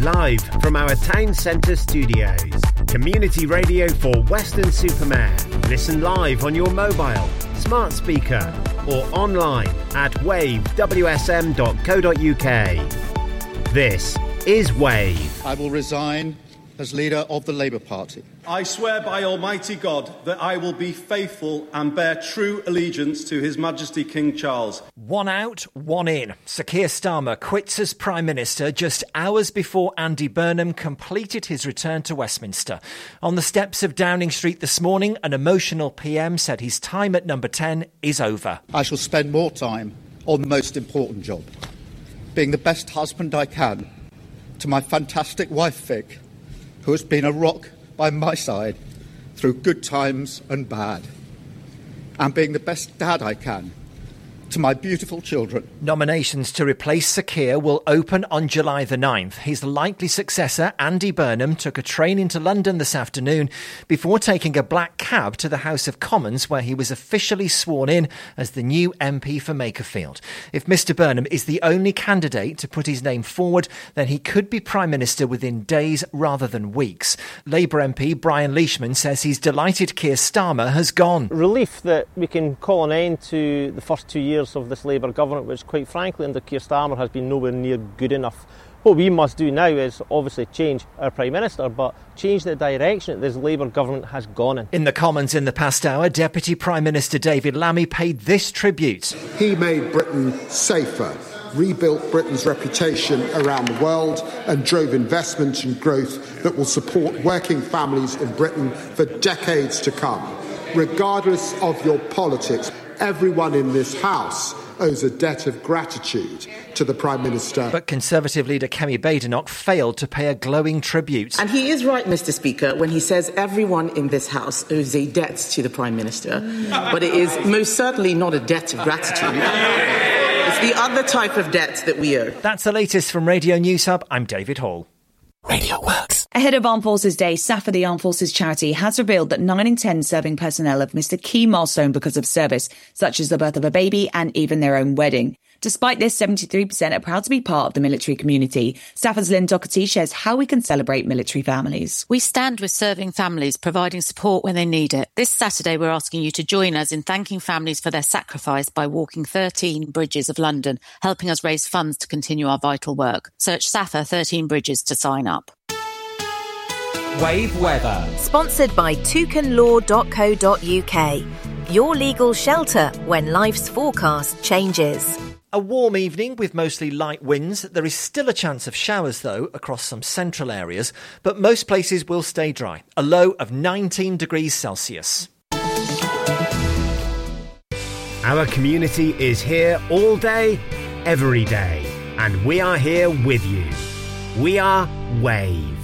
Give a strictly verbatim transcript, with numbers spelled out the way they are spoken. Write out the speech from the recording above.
Live from our town centre studios. Community radio for Weston-super-Mare. Listen live on your mobile, smart speaker or online at wave w s m dot co dot u k. This is Wave. I will resign as leader of the Labour Party. I swear by Almighty God that I will be faithful and bear true allegiance to His Majesty King Charles. One out, one in. Sir Keir Starmer quits as Prime Minister just hours before Andy Burnham completed his return to Westminster. On the steps of Downing Street this morning, an emotional P M said his time at number ten is over. I shall spend more time on the most important job, being the best husband I can to my fantastic wife Vic, who has been a rock by my side through good times and bad, and being the best dad I can to my beautiful children. Nominations to replace Sir Keir will open on July the ninth. His likely successor, Andy Burnham, took a train into London this afternoon before taking a black cab to the House of Commons, where he was officially sworn in as the new M P for Makerfield. If Mr Burnham is the only candidate to put his name forward, then he could be Prime Minister within days rather than weeks. Labour M P Brian Leishman says he's delighted Keir Starmer has gone. Relief that we can call an end to the first two years of this Labour government, which quite frankly under Keir Starmer has been nowhere near good enough. What we must do now is obviously change our Prime Minister, but change the direction that this Labour government has gone in. In the Commons in the past hour, Deputy Prime Minister David Lammy paid this tribute. He made Britain safer, rebuilt Britain's reputation around the world and drove investment and growth that will support working families in Britain for decades to come. Regardless of your politics, everyone in this House owes a debt of gratitude to the Prime Minister. But Conservative leader Kemi Badenoch failed to pay a glowing tribute. And he is right, Mr Speaker, when he says everyone in this House owes a debt to the Prime Minister. But it is most certainly not a debt of gratitude. It's the other type of debt that we owe. That's the latest from Radio News Hub. I'm David Hall. Radio Works. Ahead of Armed Forces Day, SAFA, the Armed Forces charity, has revealed that nine in ten serving personnel have missed a key milestone because of service, such as the birth of a baby and even their own wedding. Despite this, seventy-three percent are proud to be part of the military community. SAFA's Lynn Doherty shares how we can celebrate military families. We stand with serving families, providing support when they need it. This Saturday, we're asking you to join us in thanking families for their sacrifice by walking thirteen bridges of London, helping us raise funds to continue our vital work. Search SAFA thirteen Bridges to sign up. Wave weather. Sponsored by toucan law dot co dot u k. Your legal shelter when life's forecast changes. A warm evening with mostly light winds. There is still a chance of showers, though, across some central areas, but most places will stay dry. A low of nineteen degrees Celsius. Our community is here all day, every day, and we are here with you. We are Wave.